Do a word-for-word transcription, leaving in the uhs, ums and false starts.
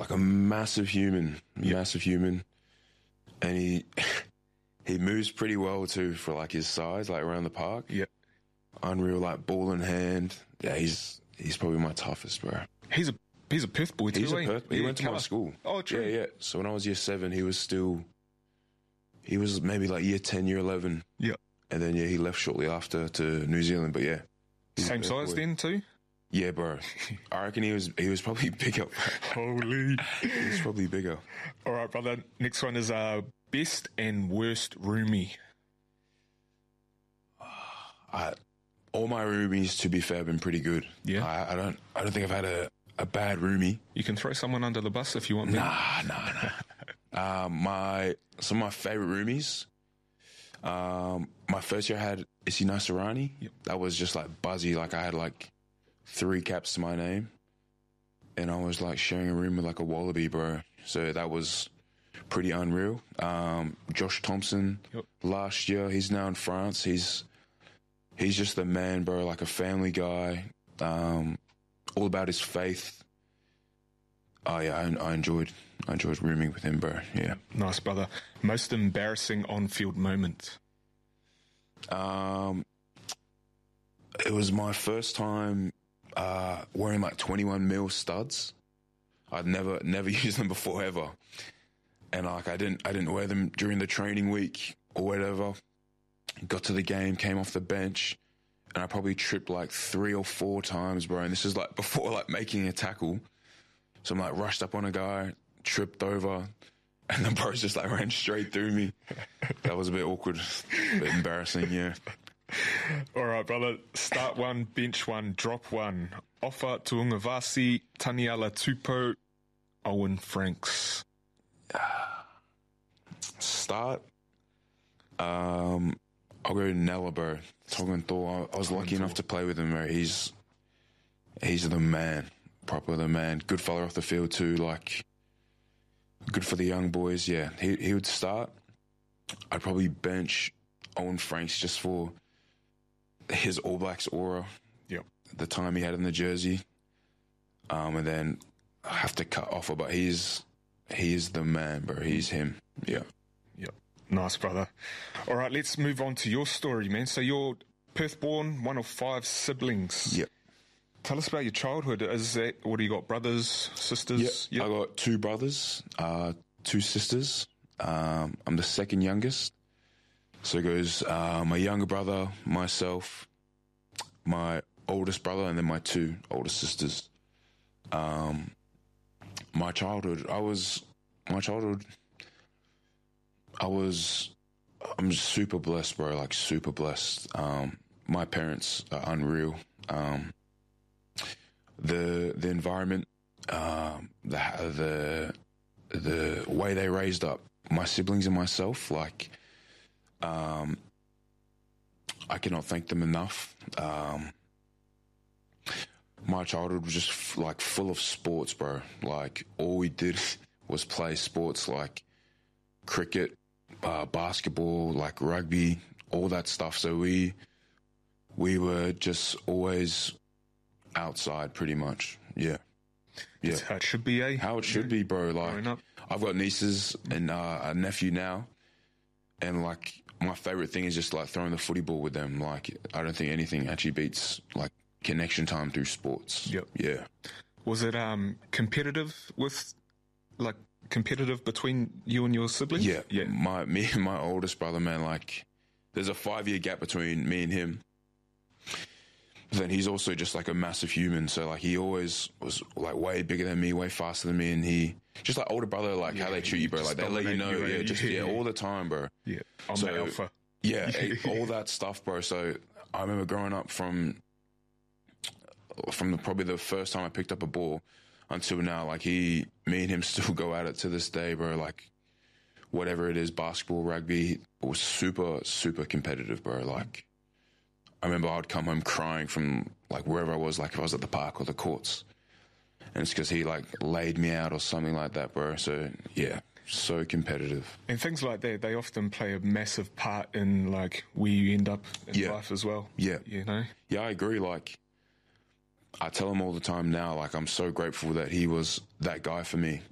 like a massive human, Yep. massive human, and he he moves pretty well too for like his size, like around the park. Yeah. Unreal, like ball in hand. Yeah, he's he's probably my toughest, bro. He's a he's a Perth boy too. He's a eh? Perth, he Yeah, went to my colour. school. Oh, true. Yeah, yeah. So when I was year seven, he was still, he was maybe like year ten, year eleven. Yeah. And then, yeah, he left shortly after to New Zealand, but yeah. he's a Same Perth size boy. then too. Yeah, bro. I reckon he was, he was probably bigger. Holy. He was probably bigger. All right, brother. Next one is uh, best and worst roomie. I, all my roomies, to be fair, have been pretty good. Yeah. I, I don't, I don't think I've had a, a bad roomie. You can throw someone under the bus if you want. Then. Nah, nah, nah. um, my, some of my favorite roomies. Um, my first year I had Issy Nasarani. Yep. That was just like buzzy. Like I had like three caps to my name, and I was like sharing a room with like a wallaby, bro. So that was pretty unreal. Um, Josh Thompson, Yep. last year, he's now in France. He's he's just the man, bro. Like a family guy. Um, all about his faith. Oh yeah, I, I enjoyed I enjoyed rooming with him, bro. Yeah. Nice, brother. Most embarrassing on-field moment. Um, it was my first time uh, wearing like twenty-one mil studs. I'd never never used them before ever, and like I didn't I didn't wear them during the training week or whatever. Got to the game, came off the bench, and I probably tripped like three or four times, bro. And this is like before like making a tackle. So I'm like rushed up on a guy, tripped over, and the bro just like ran straight through me. That was a bit awkward, a bit embarrassing, yeah. All right, brother. Start one, bench one, drop one. Offer Tuungavasi, Taniela Tupou, Owen Franks. Start. Um, I'll go Nella, bro. Togan Thor. I was lucky enough to play with him, bro. He's he's the man, proper the man. Good fella off the field too. Like good for the young boys. Yeah, he he would start. I'd probably bench Owen Franks just for his All Blacks aura. Yep. The time he had in the jersey. Um, and then I have to cut Offer, but he's he's the man, bro. He's him. Yeah. Yep. Nice, brother. All right, let's move on to your story, man. So you're Perth-born, one of five siblings. Yep. Tell us about your childhood. Is that, what do you got, brothers, sisters? Yep. I got two brothers, uh, two sisters. Um, I'm the second youngest. So it goes uh, my younger brother, myself, my oldest brother, and then my two older sisters. Um, my childhood, I was, my childhood, I was, I'm just super blessed, bro, like super blessed. Um, my parents are unreal. Um, the, the environment, um, the, the, the way they raised up my siblings and myself, like, um, I cannot thank them enough. Um, my childhood was just f- like full of sports, bro. Like all we did was play sports, like cricket, uh, basketball, like rugby, all that stuff. So we we were just always outside, pretty much. Yeah, yeah. That's how it should be, eh? How it should be, bro. Growing Like up. I've got nieces and uh, a nephew now, and like my favorite thing is just like throwing the footy ball with them. Like I don't think anything actually beats like connection time through sports. Yep. Yeah. Was it um, competitive with, like, competitive between you and your siblings? Yeah. Yeah. My me and my oldest brother, man, like there's a five year gap between me and him. But then he's also just like a massive human. So like he always was like way bigger than me, way faster than me, and he just like older brother, like how Yeah, they treat you, bro. just Like they let you know, dominate you, yeah, eh? just Yeah. yeah, all the time, bro. Yeah. I'm So- the alpha. Yeah, eh, all that stuff, bro. So I remember growing up from from the, probably the first time I picked up a ball until now. Like he, me and him still go at it to this day, bro. Like whatever it is, basketball, rugby, it was super, super competitive, bro. Like I remember I'd come home crying from like wherever I was, like if I was at the park or the courts, and it's because he like laid me out or something like that, bro. So yeah, so competitive. And things like that, they often play a massive part in, like, where you end up in Yeah. life as well. Yeah. You know? Yeah, I agree. Like, I tell him all the time now, like, I'm so grateful that he was that guy for me.